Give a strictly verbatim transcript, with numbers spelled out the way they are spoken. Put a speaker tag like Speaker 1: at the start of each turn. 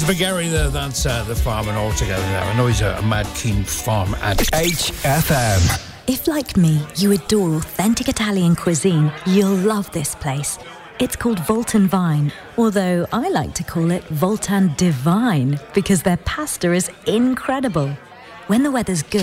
Speaker 1: For Gary, the, that's uh, the farming all together now. I know he's a, a mad keen farm addict.
Speaker 2: H F M.
Speaker 3: If, like me, you adore authentic Italian cuisine, you'll love this place. It's called Voltan Vine, although I like to call it Voltan Divine because their pasta is incredible. When the weather's good,